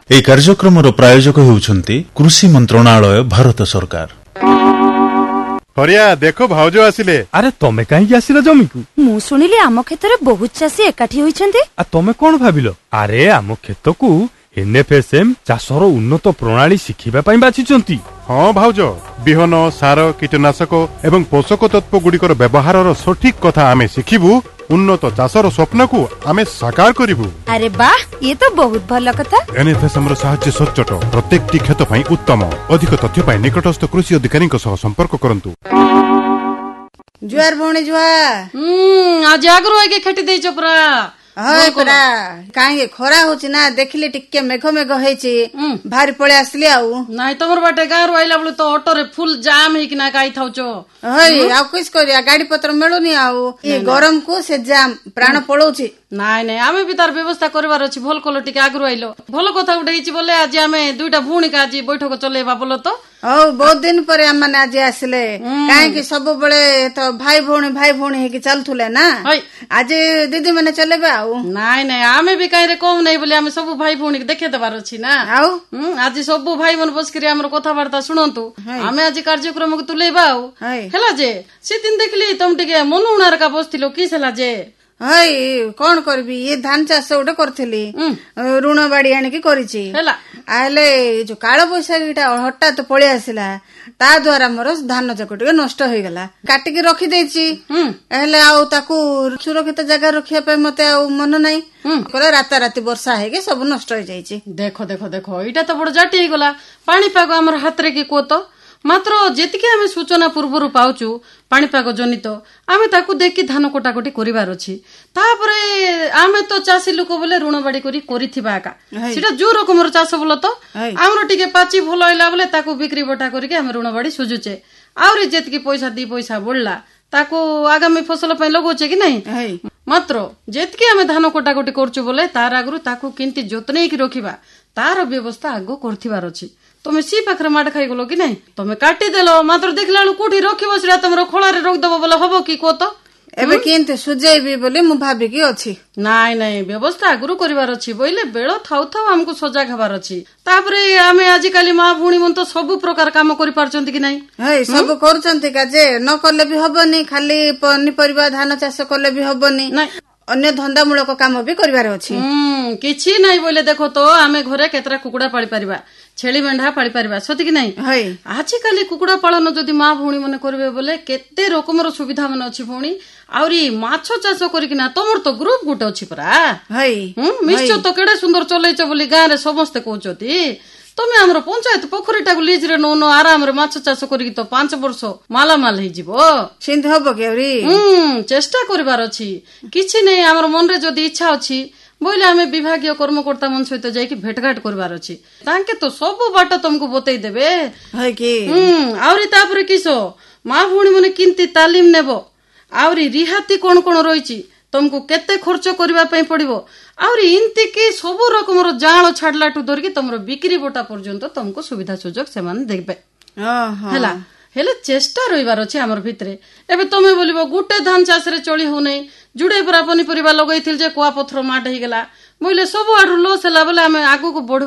এই କାର୍ଯ୍ୟକ୍ରମର ପ୍ରାୟୋଜକ ହେଉଛନ୍ତି କୃଷି ମନ୍ତ୍ରଣାଳୟ ଭାରତ ସରକାର। ହରିଆ ଦେଖ ଭାଉଜ ଆସିଲେ। ଆରେ ତମେ କାହିଁକି ଆସିଲ ଜମିକୁ? ମୁଁ ଶୁଣିଲି ଆମ କ୍ଷେତରେ ବହୁତ ଚାଷୀ ଏକାଠି ହୋଇଛନ୍ତି। ତମେ କଣ ଭାବିଲ? ଆରେ ଆମ କ୍ଷେତକୁ NFSM ଚାଷର ଉନ୍ନତ ପ୍ରଣାଳୀ ଶିଖିବା ପାଇଁ ବାଛିଛନ୍ତି। ହଁ ଭାଉଜ, ବିହନ, ସାର, କୀଟନାଶକ ଏବଂ ପୋଷକ ତତ୍ତ୍ୱ ଗୁଡ଼ିକର ବ୍ୟବହାରର ସଠିକ କଥା ଆମେ ଶିଖିବୁ। ଉନ୍ନତ ଚାଷର ସ୍ୱପ୍ନକୁ ଆମେ ସାକାର କରିବୁ। ଆରେ ବାଃ, ଇଏ ତ ବହୁତ ଭଲ କଥା। NFSM ର ସାହାଯ୍ୟ ସଚ୍ଚୋଟ, ପ୍ରତ୍ୟେକଟି କ୍ଷେତ ପାଇଁ ଉତ୍ତମ। ଅଧିକ ତଥ୍ୟ ପାଇଁ ନିକଟସ୍ଥ କୃଷି ଅଧିକାରୀଙ୍କ ସହ ସମ୍ପର୍କ କରନ୍ତୁ। जुआर भौणी जुआर आज आगरो आगे खटी देइछ पुरा हय पुरा काहे खरा होची ना देखली टिके मेघ मेघ हेची भारी पळे आसली आउ नाही तमर बाटे गारो आइला बळे तो ऑटो रे फुल जाम हे कि ना काई थाउचो हय आ किस करिया गाड़ी पत्र मिलुनी आउ ए गरम को से जाम प्राण पळौची नाही नाही आमे भी तार व्यवस्था करबार अछि भल कोलो टिके आगरो आइलो भल कथा उठे हिची बोले आज आमे दुईटा भूणी का आज बैठक चलेबा बोलो तो बहुत दिन पर आम आज आसिले कहीं सब बड़े तो भाई भौणी हे चलुले ना आज दीदी मैंने चलेबे आउ नाई नाई आमे भी कहीं कम नहीं बोले आमे सब भाई भौणी देखे देबार अछि ना आउ आज सब भाई मन बसकरी हमर कथाबार्ता सुनंतु आमे आज कार्यक्रम को तुलेबा आउ हेला जे से दिन देखली तुम टिके मनुणार का बसथिलो किसला जे हई कौन करबी ये धान चाष गोटे करथिली ऋण बाड़ी आनिकी करिछि हेला आले जो काळ बैसाखीटा हठात पळे आसिला ता द्वारा मोर धान जाक टिके नष्ट होई गेला काटिकी रखि देछि हेले आउ ताकू सुरक्षित जगह रखिया पे मते आउ मन नाही करे राता राती वर्षा हेगे सब नष्ट होई जाइछि देखो देखो देखो इटा तो बड़ जाटी हे गेला पानी पाग हमर हाथ रे की कोतो मात्र जेतिके आमे सूचना पूर्वरु पाउचु पाणीपाग जनित आमे ताकू देखि धान कोटाकोटी करिवार अछि तापरे आमे तो चासी लोक बोले ऋण बाड़ी करी करिथिबा का सेटा जो रकमर चाष बोल तो हमरो टिके पाची भलो आइला बोले ताकू बिक्री बटा करिके हम ऋण बाड़ी सुजुचे आउरी जेतिके पैसा दी पैसा बोलला ताकू आगामी फसल पय लगोचे कि नहीं मात्र जेतिके आमे धान कोटाकोटी करचु बोले तार आगरु ताकू किंती जतनै कि रखिबा तार व्यवस्था आगो करथिबार अछि तुम सी पाखरे माड खाई गलो कि नहीं तुम काटी देलो मात्र देखला कोठी रखिबो सेटा तमरो खोलारे रख दबो बोले हबो कि को तो एबे केनते सुजेबी बोले मु भाबी कि अछि नाइ नाइ व्यवस्था आगुरु करिवार अछि बोइले बेलो थाउ थाउ हमको सजाग हबार अछि तापरे आमे आजि काली मां भूणी मन तो सब प्रकार काम करि पारचंती कि नहीं हय सब करूचंती का जे न करले भी हबनी खाली पनी परिबा धान चाष करले भी हबनी अन्य धंदामूलक काम भी करिवार अछि किछि नाही बोले देखो तो आमे घरे केतरा कुकुडा पाଳି परिबा छेली मेंढा पाଳି परिबा सती कि नहीं हय आजि काली कुकुडा पालन जदी मां भूणी मने करबे बोले केते रकमर सुविधा मन अछि भूणी आउरी माछो चाष करिकिना तमर तो ग्रुप गुटे अछि परा हय मिश्चो तो केडे सुंदर चलैछ बोली गां रे समस्त कहउचती तमे हमर पंचायत पोखरीटा को लीज रे नो आराम रे माछ चाष करिकि तो 5 वर्ष माला माल हे जिवो सिंध हबो केवरी चेष्टा करबार अछि किछि नै हमर मन रे जदी इच्छा अछि बोले आमे विभागीय कर्मकर्ता मन सहित जाई कि भेटघाट करबार अछि तांके तो सब बाट तुमको बतै देबे है कि आउरी तापरे किसो मां भूणी मने किंती तालीम नेबो आउरी रिहाती कोन कोन रहिछि तुमको केते खर्च करबा पई पड़िबो आउरी इनती के सब रकमर जाळ छाडलाटू धरकी तमरो बिक्री बोटा पर्यंत तुमको सुविधा सुजोग सेमान देबे हला हेले चेष्टा रहिबार अछि हमर भितरे एबे तमे बोलिबो गुटे धान चाष रे चली हो नै जुडे परा पनी परिबा लगैथिल जे कुआ पत्थर माट हे गेला मोइले सब आडू लॉस हला बोले आमे आगु को बढ़